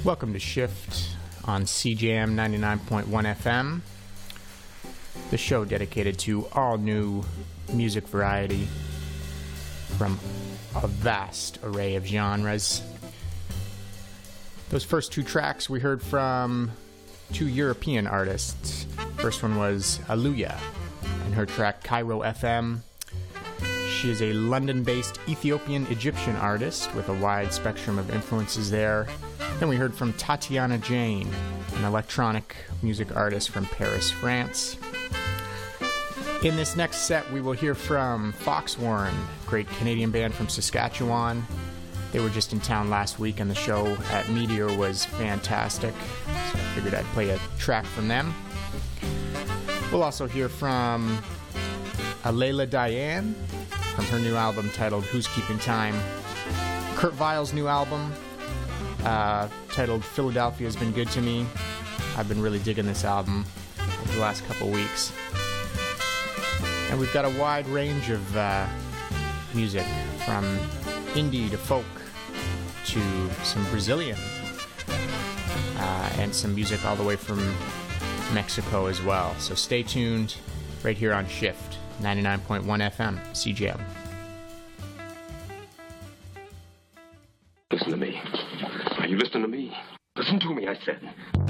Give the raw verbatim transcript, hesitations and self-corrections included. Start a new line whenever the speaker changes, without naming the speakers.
Welcome to Shift on C J M ninety-nine point one F M, the show dedicated to all new music variety from a vast array of genres. Those first two tracks we heard from two European artists. First one was Aluya and her track Cairo F M. She is a London-based Ethiopian-Egyptian artist with a wide spectrum of influences there. Then we heard from Tatiana Jane, an electronic music artist from Paris, France. In this next set, we will hear from Foxwarren, great Canadian band from Saskatchewan. They were just in town last week, and the show at Meteor was fantastic, so I figured I'd play a track from them. We'll also hear from Alayla Diane from her new album titled Who's Keeping Time. Kurt Vile's new album uh, titled Philadelphia's Been Good to Me. I've been really digging this album over the last couple weeks. And we've got a wide range of uh, music, from indie to folk to some Brazilian, uh, and some music all the way from Mexico as well. So stay tuned right here on Shift, ninety-nine point one F M, C J M.
Listen to me. Are you listening to me? Listen to me, I said.